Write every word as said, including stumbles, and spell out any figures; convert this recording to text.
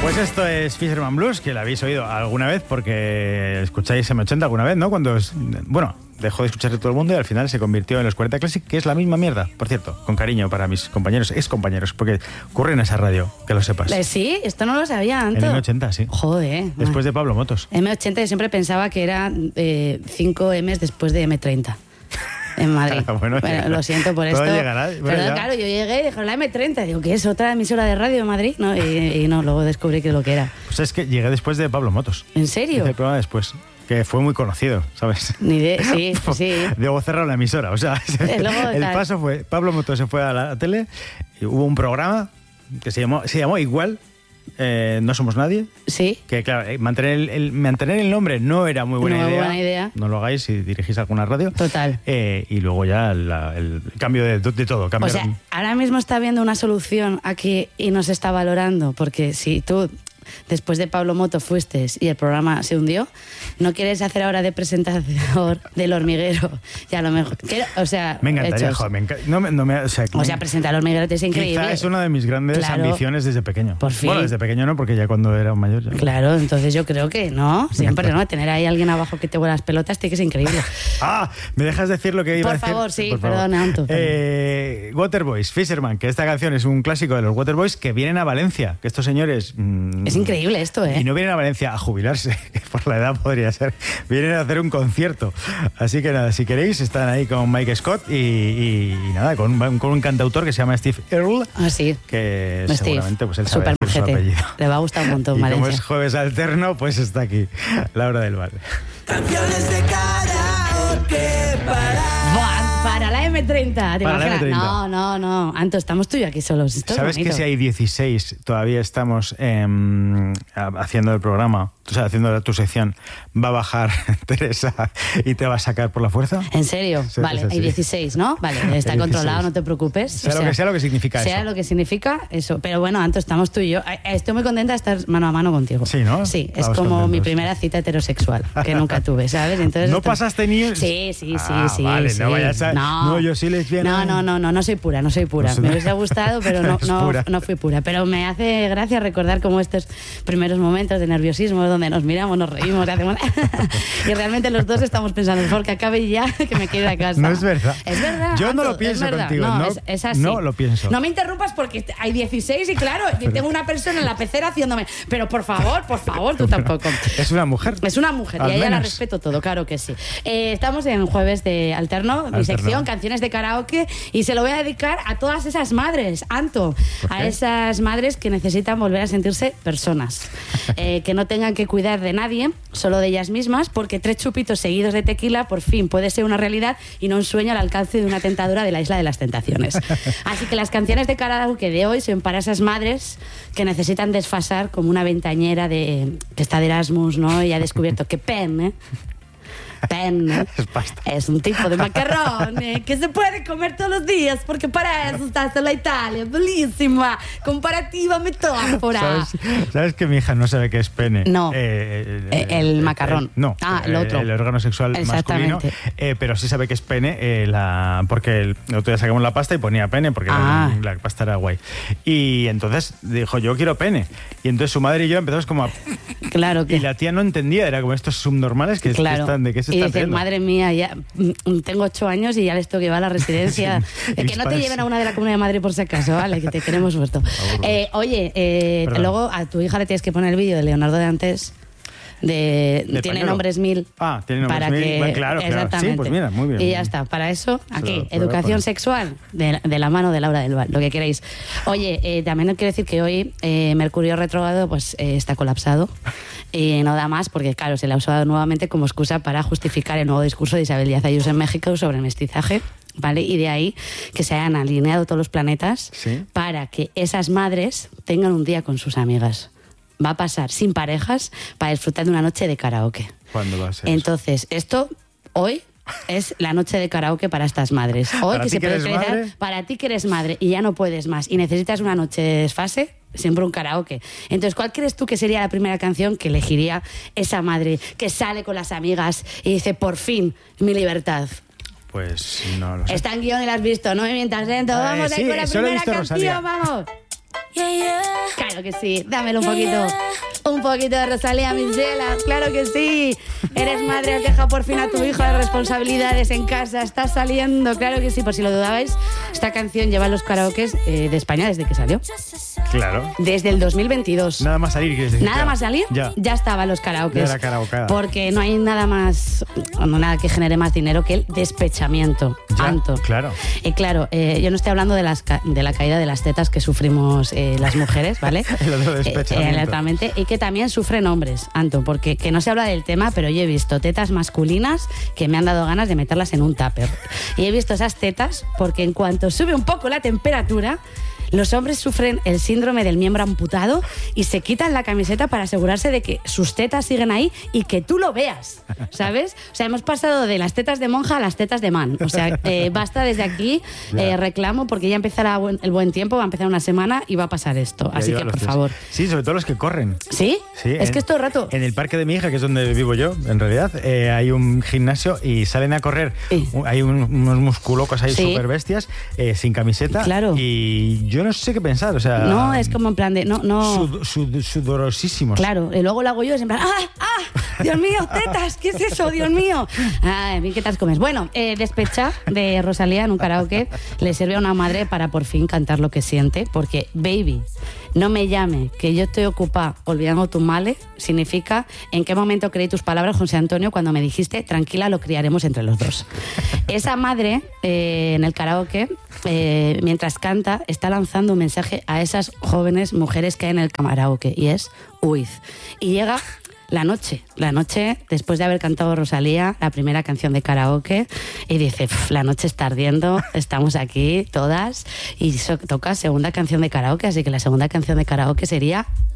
Pues esto es Fisherman Blues, que la habéis oído alguna vez porque escucháis eme ochenta alguna vez, ¿no? Cuando, es, bueno, dejó de escucharse todo el mundo y al final se convirtió en los cuarenta Classic, que es la misma mierda, por cierto, con cariño para mis compañeros, ex compañeros, porque ocurre en esa radio, que lo sepas. Sí, esto no lo sabía antes. En eme ochenta, sí. Joder. Después de Pablo Motos. eme ochenta yo siempre pensaba que era eh, cinco emes después de eme treinta. En Madrid. bueno, bueno lo siento por esto. Llegará, bueno, pero ya. claro, yo llegué y dijeron la eme treinta. Digo, ¿qué es? ¿Otra emisora de radio de Madrid? ¿No? Y, y no, luego descubrí que es lo que era. Pues es que llegué después de Pablo Motos. ¿En serio? Hice el programa después. Que fue muy conocido, ¿sabes? Ni de, sí, sí. Luego cerraron la emisora. O sea, el, el paso fue, Pablo Motos se fue a la tele y hubo un programa que se llamó, se llamó igual, eh, No Somos Nadie. Sí. Que claro, mantener el, el, mantener el nombre no era muy buena no idea. buena idea. No lo hagáis si dirigís alguna radio. Total. Eh, y luego ya la, el cambio de, de todo. Cambiaron. O sea, ahora mismo está habiendo una solución aquí y no se está valorando, porque si tú... después de Pablo Moto fuiste y el programa se hundió, ¿no quieres hacer ahora de presentador del Hormiguero? Ya a lo mejor, quiero, o sea, me encantaría, joder, me enca no, me, no me, o sea, o sea, presentar el Hormiguero es increíble. Quizá es una de mis grandes claro, ambiciones desde pequeño. Por fin. Bueno, desde pequeño no, porque ya cuando era un mayor ya. Claro, entonces yo creo que no, siempre no, tener ahí alguien abajo que te vuela las pelotas tiene que ser increíble. Ah, ¿me dejas decir lo que iba por a decir? Favor, sí, por favor, sí, perdón, Anto. Eh, Waterboys, Fisherman, que esta canción es un clásico de los Waterboys que vienen a Valencia, que estos señores... Mmm, es increíble esto, ¿eh? Y no vienen a Valencia a jubilarse, que por la edad podría ser. Vienen a hacer un concierto. Así que nada, si queréis, están ahí con Mike Scott y, y, y nada, con un, con un cantautor que se llama Steve Earle. Ah, sí. Que Steve. seguramente pues él sabe su apellido. Le va a gustar un montón, y Valencia. como es jueves alterno, pues está aquí, la hora del bar. Canciones de karaoke para... Buah, para la eme treinta, ¿te para imaginas? La eme treinta. No, no, no. Anto, estamos tú y yo aquí solos. Esto ¿Sabes es que si hay dieciséis todavía estamos eh, haciendo el programa, o sea, haciendo tu sección, va a bajar Teresa y te va a sacar por la fuerza? ¿En serio? Sí, vale, hay dieciséis, ¿no? Vale, está hay controlado, dieciséis. no te preocupes. Sea, o sea lo que sea lo que significa sea eso. lo que significa eso. Pero bueno, Anto, estamos tú y yo. Estoy muy contenta de estar mano a mano contigo. Sí, ¿no? Sí, es Estamos como contentos. Mi primera cita heterosexual, que nunca tuve, ¿sabes? Entonces, ¿No esto... pasaste ni...? Sí, sí, sí, ah, sí. vale, sí. no vayas a... No, no, yo sí lesbiana. No, no, no, no, no soy pura, no soy pura. No, Me hubiese gustado, pero no, no, pura. no fui pura. Pero me hace gracia recordar como estos primeros momentos de nerviosismo donde nos miramos, nos reímos, hacemos... y realmente los dos estamos pensando, por que acabe ya, que me quiero ir a casa. No es verdad. Es verdad. Yo no Anto, lo pienso es verdad. contigo. No, No, es, es así. no lo pienso. No me interrumpas porque hay dieciséis y claro, pero... tengo una persona en la pecera haciéndome... Pero por favor, por favor, tú tampoco. Es una mujer. Es una mujer Al y a ella menos. la respeto todo, claro que sí. Eh, estamos en Jueves de Alterno, Alterno. mi sección, canciones de karaoke, y se lo voy a dedicar a todas esas madres, Anto, a esas madres que necesitan volver a sentirse personas, eh, que no tengan que cuidar de nadie, solo de ellas mismas, porque tres chupitos seguidos de tequila por fin puede ser una realidad y no un sueño al alcance de una tentadora de la Isla de las Tentaciones. Así que las canciones de karaoke de hoy son para esas madres que necesitan desfasar como una ventañera de que está de Erasmus, ¿no? Y ha descubierto que pen, ¿eh? Penne Es pasta. es un tipo de macarrón eh, que se puede comer todos los días porque para eso está hasta la Italia. Bellísima, comparativa metáfora. ¿Sabes, ¿Sabes que mi hija no sabe qué es pene? No. Eh, Eh, el macarrón. eh, no. Ah, el otro. El, órgano sexual masculino. Exactamente. Eh, pero sí sabe que es pene, eh, la, porque el, el otro día sacamos la pasta y ponía pene porque Ah. la, la pasta era guay. Y entonces dijo, yo quiero pene. Y entonces su madre y yo empezamos como a... Claro que. Y la tía no entendía, era como estos subnormales que, Claro. que están, ¿de qué se y están dice, riendo? madre mía, ya mm, tengo ocho años y ya les tengo que llevar a la residencia. Sí, Eh, que no te mis lleven a padres. una de la Comunidad de Madrid por si acaso, ¿vale? Que te queremos muerto. Eh, oye, eh, Perdón. luego a tu hija le tienes que poner el vídeo de Leonardo de antes. De, ¿De tiene pañuelo? nombres mil. Ah, tiene nombres para mil. que, Bueno, claro, claro. exactamente. Sí, pues mira, muy bien. Y ya está. Para eso, aquí, lo- lo voy a educación poner. sexual de, de la mano de Laura del Val, lo que queréis. Oye, eh, también quiero decir que hoy eh, Mercurio retrógrado pues eh, está colapsado y no da más porque, claro, se le ha usado nuevamente como excusa para justificar el nuevo discurso de Isabel Díaz Ayuso en México sobre el mestizaje. ¿Vale? Y de ahí que se hayan alineado todos los planetas Sí. para que esas madres tengan un día con sus amigas. Va a pasar sin parejas para disfrutar de una noche de karaoke. ¿Cuándo va a ser eso? Entonces, esto hoy es la noche de karaoke para estas madres. Hoy ¿Para que ti se que puede eres utilizar madre? para ti que eres madre y ya no puedes más y necesitas una noche de desfase, siempre un karaoke. Entonces, ¿cuál crees tú que sería la primera canción que elegiría esa madre que sale con las amigas y dice, por fin, mi libertad? Pues no lo sé. Está en guión y la has visto, no me mientas lento. Eh, Vamos sí, ahí con la solo he primera visto canción, Rosalía. vamos. Yeah, yeah. Claro, Claro que sí, dámelo un poquito. Un poquito de Rosalía, mis cielas, claro que sí. Eres madre, has dejado por fin a tu hijo de responsabilidades en casa, estás saliendo, claro que sí. Por si lo dudabais, esta canción lleva los karaokes eh, de España desde que salió. Claro. Desde el dos mil veintidós. Nada más salir. Que Nada más salir, ya, ya estaban los karaokes. Ya era karaokeada. Porque no hay nada más, no nada que genere más dinero que el despechamiento. Ya, Anto. claro. Eh, claro, eh, yo no estoy hablando de, las ca- de la caída de las tetas que sufrimos eh, las mujeres, ¿vale? Lo de despechamiento. Eh, exactamente. Y que también sufren hombres, Anto, porque que no se habla del tema, pero yo he visto tetas masculinas que me han dado ganas de meterlas en un tupper. Y he visto esas tetas porque en cuanto sube un poco la temperatura, los hombres sufren el síndrome del miembro amputado y se quitan la camiseta para asegurarse de que sus tetas siguen ahí y que tú lo veas, ¿sabes? O sea, hemos pasado de las tetas de monja a las tetas de man. O sea, eh, basta desde aquí, eh, reclamo, porque ya empezará buen, el buen tiempo, va a empezar una semana y va a pasar esto. Ya Así lleva que, los por tres. favor. Sí, sobre todo los que corren. ¿Sí? Sí, es en- que es todo el rato. En el parque de mi hija, que es donde vivo yo, en realidad, eh, hay un gimnasio y salen a correr. Sí. Un- Hay un- unos musculocos ahí Sí. súper bestias, eh, sin camiseta. Claro. Y yo no sé qué pensar, o sea... No, es como en plan de... No, no. sud- sud- sudorosísimos. Claro, y luego lo hago yo, es en plan, ¡ah, ah! ¡Dios mío, tetas! ¿Qué es eso, Dios mío? Ay, bien, ¿qué tal comes? Bueno, eh, Despecha, de Rosalía, en un karaoke, le sirve a una madre para por fin cantar lo que siente, porque, baby, no me llame, que yo estoy ocupada olvidando tus males, significa, ¿en qué momento creí tus palabras, José Antonio, cuando me dijiste, tranquila, lo criaremos entre los dos? Esa madre, eh, en el karaoke, eh, mientras canta, está lanzando un mensaje a esas jóvenes mujeres que hay en el karaoke, y es, huid. Y llega la noche, la noche después de haber cantado Rosalía, la primera canción de karaoke, y dice, "Pf, la noche está ardiendo, estamos aquí todas", y so- toca segunda canción de karaoke, así que la segunda canción de karaoke sería